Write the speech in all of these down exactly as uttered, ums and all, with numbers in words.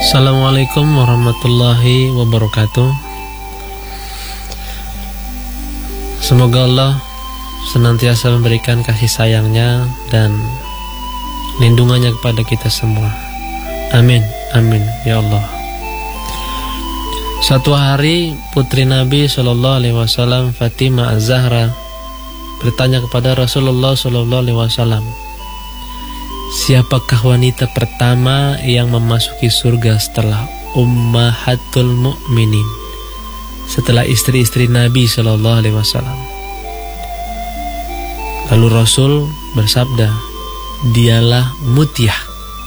Assalamualaikum warahmatullahi wabarakatuh. Semoga Allah senantiasa memberikan kasih sayangnya dan lindungannya kepada kita semua. Amin, amin, ya Allah. Suatu hari putri Nabi shallallahu alaihi wasallam, Fatimah Az-Zahra, bertanya kepada Rasulullah shallallahu alaihi wasallam, siapakah wanita pertama yang memasuki surga setelah Ummahatul Mukminin, setelah istri-istri Nabi shallallahu alaihi wasallam? Lalu Rasul bersabda, dialah Mutiyah.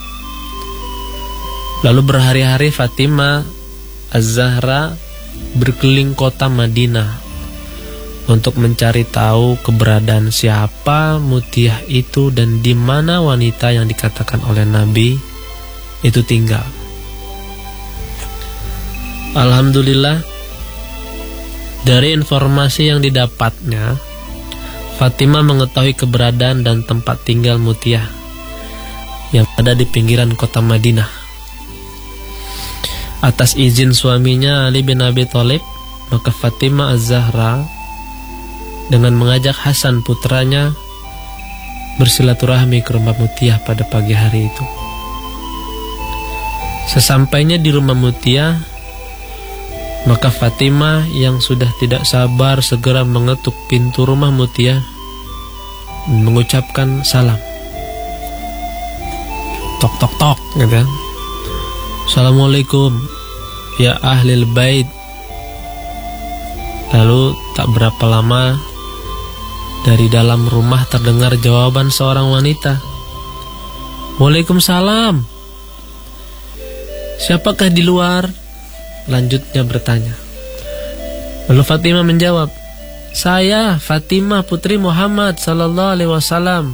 Lalu berhari-hari Fatimah Az-Zahra berkeliling kota Madinah untuk mencari tahu keberadaan siapa Mutiyah itu dan di mana wanita yang dikatakan oleh Nabi itu tinggal. Alhamdulillah, dari informasi yang didapatnya, Fatimah mengetahui keberadaan dan tempat tinggal Mutiyah yang ada di pinggiran kota Madinah. Atas izin suaminya Ali bin Abi Thalib, maka Fatimah Az-Zahra dengan mengajak Hasan putranya bersilaturahmi ke rumah Mutiyah pada pagi hari itu. Sesampainya di rumah Mutiyah, maka Fatimah yang sudah tidak sabar segera mengetuk pintu rumah Mutiyah dan mengucapkan salam. Tok tok tok, gitu. Assalamualaikum ya ahlil bait. Lalu tak berapa lama dari dalam rumah terdengar jawaban seorang wanita. Waalaikumsalam. Siapakah di luar? Lanjutnya bertanya. Lalu Fatimah menjawab, saya Fatimah putri Muhammad sallallahu alaihi wasallam.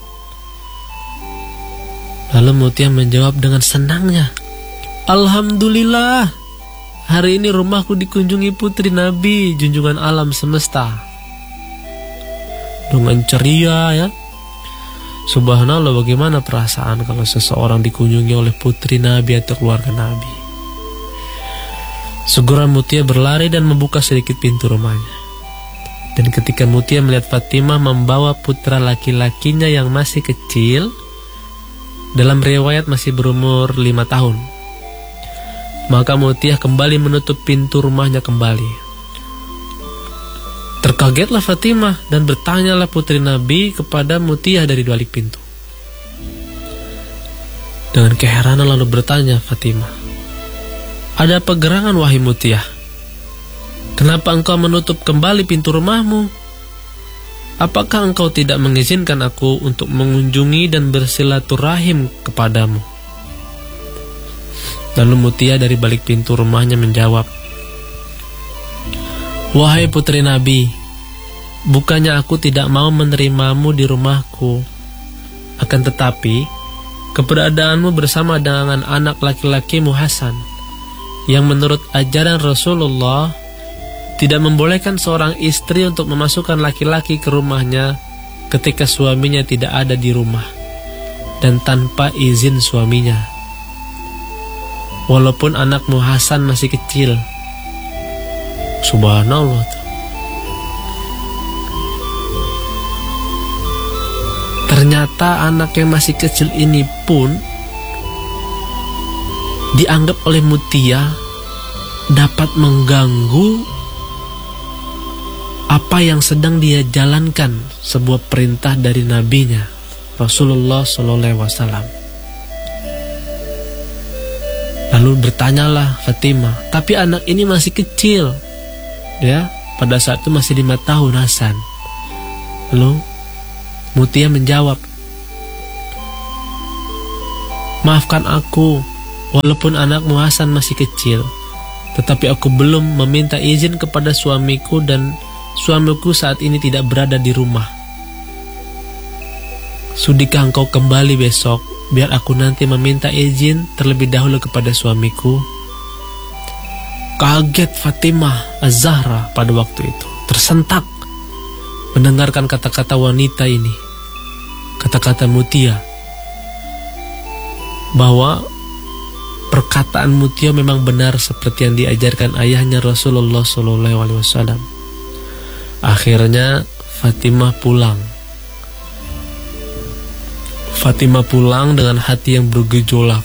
Lalu Mutiyah menjawab dengan senangnya, alhamdulillah, hari ini rumahku dikunjungi putri Nabi junjungan alam semesta. Dengan ceria, ya. Subhanallah, bagaimana perasaan kalau seseorang dikunjungi oleh putri Nabi atau keluarga Nabi. Segera Mutiyah berlari dan membuka sedikit pintu rumahnya. Dan ketika Mutiyah melihat Fatimah membawa putra laki-lakinya yang masih kecil, dalam riwayat masih berumur lima tahun, maka Mutiyah kembali menutup pintu rumahnya kembali. Terkagetlah Fatimah dan bertanyalah putri Nabi kepada Mutiyah dari balik pintu. Dengan keheranan lalu bertanya Fatimah, ada apa gerangan wahai Mutiyah? Kenapa engkau menutup kembali pintu rumahmu? Apakah engkau tidak mengizinkan aku untuk mengunjungi dan bersilaturahim kepadamu? Lalu Mutiyah dari balik pintu rumahnya menjawab, wahai putri Nabi, bukannya aku tidak mau menerimamu di rumahku, akan tetapi keberadaanmu bersama dengan anak laki-lakimu Hasan, yang menurut ajaran Rasulullah tidak membolehkan seorang istri untuk memasukkan laki-laki ke rumahnya ketika suaminya tidak ada di rumah dan tanpa izin suaminya, walaupun anakmu Hasan masih kecil. Subhanallah. Ternyata anak yang masih kecil ini pun dianggap oleh Mutiyah dapat mengganggu apa yang sedang dia jalankan, sebuah perintah dari nabinya Rasulullah shallallahu alaihi wasallam. Lalu bertanyalah Fatimah, tapi anak ini masih kecil, ya, pada saat itu masih lima tahun Hasan. Lalu Mutiyah menjawab, maafkan aku, walaupun anakmu Hasan masih kecil, tetapi aku belum meminta izin kepada suamiku dan suamiku saat ini tidak berada di rumah. Sudikah engkau kembali besok, biar aku nanti meminta izin terlebih dahulu kepada suamiku? Kaget Fatimah Az-Zahra pada waktu itu, tersentak mendengarkan kata-kata wanita ini, kata-kata Mutiyah, bahwa perkataan Mutia memang benar seperti yang diajarkan ayahnya Rasulullah shallallahu alaihi wasallam. Akhirnya Fatimah pulang. Fatimah pulang dengan hati yang bergejolak.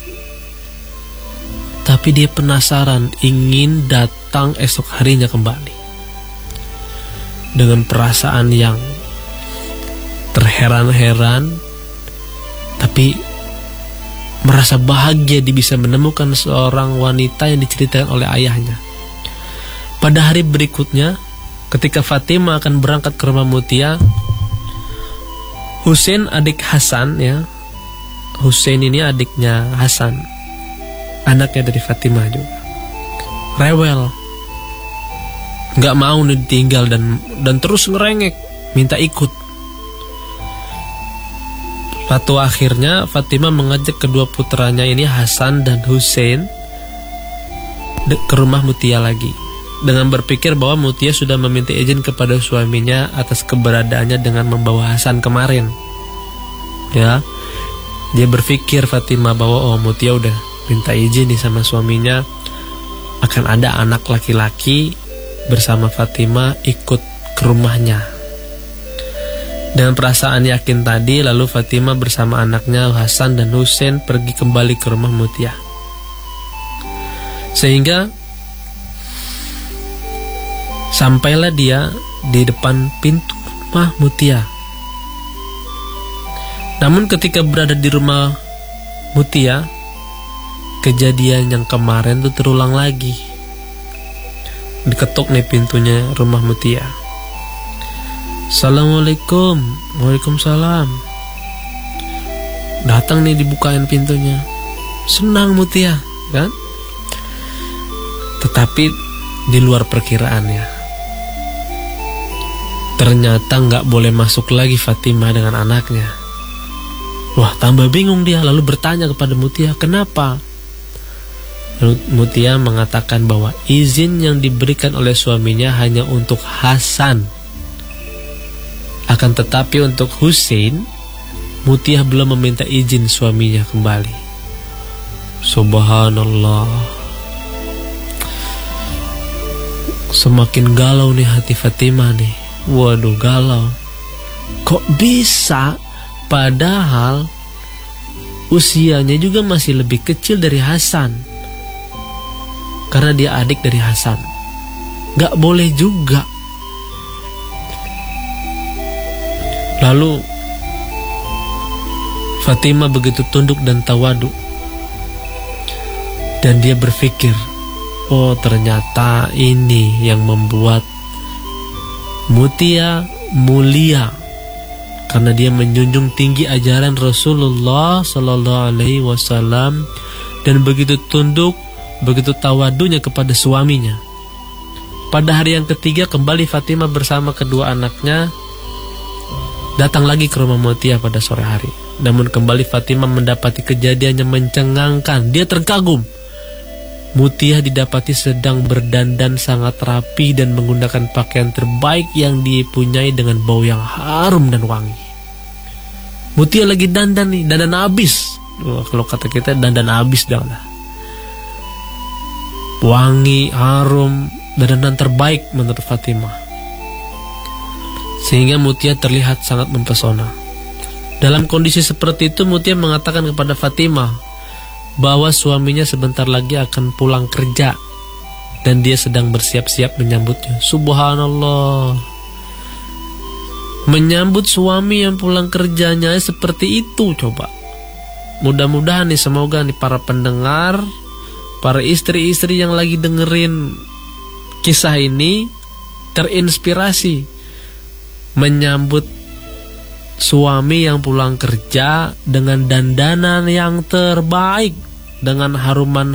Tapi dia penasaran, ingin datang esok harinya kembali. Dengan perasaan yang terheran-heran, tapi merasa bahagia dia bisa menemukan seorang wanita yang diceritakan oleh ayahnya. Pada hari berikutnya, ketika Fatimah akan berangkat ke rumah Mutia, Husain adik Hasan ya, Husain ini adiknya Hasan, anaknya dari Fatimah juga, rewel, nggak mau ditinggal dan dan terus ngerengek, minta ikut. Suatu akhirnya Fatimah mengajak kedua putranya ini Hasan dan Husain ke rumah Mutia lagi, dengan berpikir bahwa Mutia sudah meminta izin kepada suaminya atas keberadaannya dengan membawa Hasan kemarin. Ya, dia berpikir Fatimah bahwa oh Mutia udah minta izin nih sama suaminya, akan ada anak laki-laki bersama Fatimah ikut ke rumahnya. Dengan perasaan yakin tadi, lalu Fatimah bersama anaknya Hasan dan Husain pergi kembali ke rumah Mutia. Sehingga sampailah dia di depan pintu rumah Mutia. Namun ketika berada di rumah Mutia, kejadian yang kemarin itu terulang lagi. Diketuk nih pintunya rumah Mutia. Assalamualaikum. Waalaikumsalam. Datang nih, dibukain pintunya. Senang Mutia, kan? Tetapi di luar perkiraannya. Ternyata nggak boleh masuk lagi Fatimah dengan anaknya. Wah, tambah bingung dia, lalu bertanya kepada Mutia, kenapa? Lalu Mutia mengatakan bahwa izin yang diberikan oleh suaminya hanya untuk Hasan. Akan tetapi untuk Husain, Mutia belum meminta izin suaminya kembali. Subhanallah. Semakin galau nih hati Fatimah nih. Waduh, galau. Kok bisa? Padahal usianya juga masih lebih kecil dari Hasan, karena dia adik dari Hasan. Gak boleh juga. Lalu Fatimah begitu tunduk dan tawadu, dan dia berpikir, oh ternyata ini yang membuat Mutia mulia, karena dia menjunjung tinggi ajaran Rasulullah Sallallahu Alaihi Wasallam dan begitu tunduk, begitu tawadunya kepada suaminya. Pada hari yang ketiga kembali Fatimah bersama kedua anaknya datang lagi ke rumah Mutia pada sore hari. Namun kembali Fatimah mendapati kejadian yang mencengangkan. Dia terkagum. Mutia didapati sedang berdandan sangat rapi dan menggunakan pakaian terbaik yang dipunyai dengan bau yang harum dan wangi. Mutia lagi dandan nih, dandan abis. Wah, kalau kata kita dandan abis dah lah. Wangi, harum, dandan terbaik menurut Fatimah. Sehingga Mutia terlihat sangat mempesona. Dalam kondisi seperti itu, Mutia mengatakan kepada Fatimah bahwa suaminya sebentar lagi akan pulang kerja dan dia sedang bersiap-siap menyambutnya. Subhanallah. Menyambut suami yang pulang kerjanya seperti itu, coba. Mudah-mudahan nih, semoga nih para pendengar, para istri-istri yang lagi dengerin kisah ini terinspirasi menyambut suami yang pulang kerja dengan dandanan yang terbaik, dengan haruman